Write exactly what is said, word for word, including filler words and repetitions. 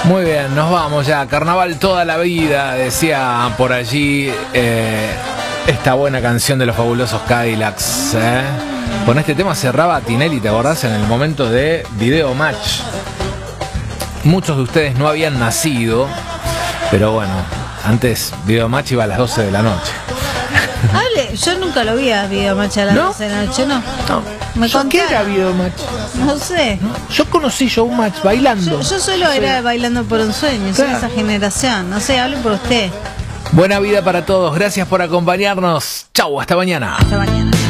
Muy bien, nos vamos ya. Carnaval toda la vida, decía por allí eh, esta buena canción de los fabulosos Cadillacs. ¿eh? Con este tema cerraba Tinelli, ¿te acordás? En el momento de Video Match. Muchos de ustedes no habían nacido, pero bueno, antes Video Match iba a las doce de la noche. Ale, yo nunca lo vi a Video Match a las ¿No? doce de la noche, no. No. Me ¿Qué contaron. era Video Match? No sé. ¿No? Yo conocí Showmatch bailando. Yo, yo solo Sí. era Bailando por un Sueño, soy de esa generación. No sé, hablo por usted. Buena vida para todos, gracias por acompañarnos. Chau, hasta mañana. Hasta mañana.